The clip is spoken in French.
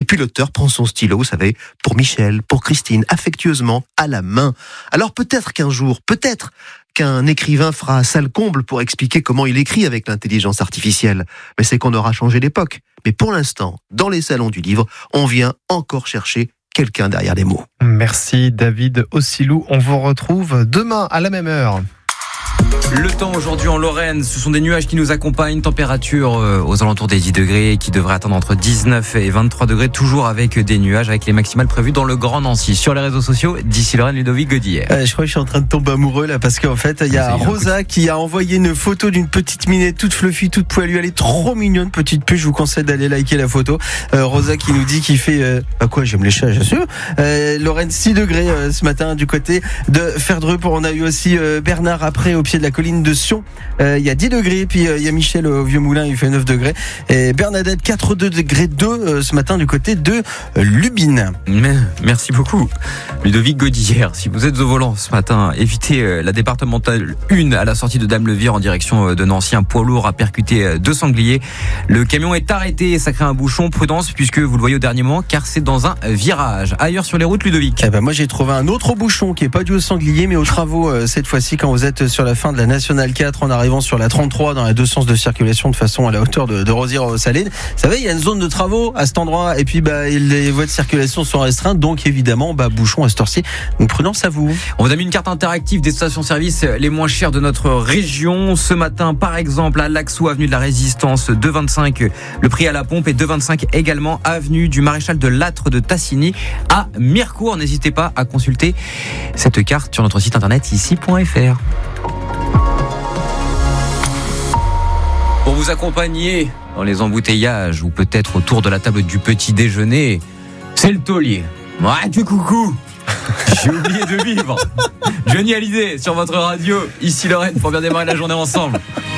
puis l'auteur prend son stylo, vous savez, pour Michel, pour Christine, affectueusement, à la main. Alors peut-être qu'un jour, peut-être qu'un écrivain fera salle comble pour expliquer comment il écrit avec l'intelligence artificielle. Mais c'est qu'on aura changé d'époque. Mais pour l'instant, dans les salons du livre, on vient encore chercher quelqu'un derrière les mots. Merci David Ossilou. On vous retrouve demain à la même heure. Le temps aujourd'hui en Lorraine, ce sont des nuages qui nous accompagnent, température aux alentours des 10 degrés qui devrait atteindre entre 19 et 23 degrés, toujours avec des nuages, avec les maximales prévues dans le Grand Nancy. Sur les réseaux sociaux, d'ici Lorraine, Ludovic Godillère. Je crois que je suis en train de tomber amoureux là, parce qu'en fait il y a Rosa qui a envoyé une photo d'une petite minette toute fluffy, toute poilue. Elle est trop mignonne, petite puce. Je vous conseille d'aller liker la photo. Rosa qui nous dit qu'il fait j'aime les chats, j'assure. Lorraine 6 degrés ce matin du côté de Ferdrup. On a eu aussi Bernard après au pied de la colline de Sion, il y a 10 degrés, puis il y a Michel au Vieux Moulin, il fait 9 degrés, et Bernadette 4 degrés 2 ce matin du côté de Lubin. Merci beaucoup Ludovic Godillère. Si vous êtes au volant ce matin, évitez la départementale 1 à la sortie de Dame-le-Vire en direction de Nancy. Un poids lourd a percuté 2 sangliers. Le camion est arrêté et ça crée un bouchon. Prudence puisque vous le voyez au dernier moment car c'est dans un virage. Ailleurs sur les routes, Ludovic. Moi j'ai trouvé un autre bouchon qui est pas dû aux sangliers mais aux travaux cette fois-ci quand vous êtes sur la fin de la Nationale 4 en arrivant sur la 33 dans les deux sens de circulation de façon à la hauteur de Rosières-aux-Salines. Vous savez, il y a une zone de travaux à cet endroit et puis les voies de circulation sont restreintes, donc évidemment bouchon à cette heure-ci. Donc prudence à vous. On vous a mis une carte interactive des stations-service les moins chères de notre région. Ce matin, par exemple, à Laxou, avenue de la Résistance, 2,25 le prix à la pompe et 2,25 également avenue du Maréchal de Lattre de Tassigny à Mirecourt. N'hésitez pas à consulter cette carte sur notre site internet ici.fr. Pour vous accompagner dans les embouteillages ou peut-être autour de la table du petit déjeuner, c'est le taulier. Ouais, du coucou. J'ai oublié de vivre. Johnny Hallyday sur votre radio, ici Lorraine, pour bien démarrer la journée ensemble.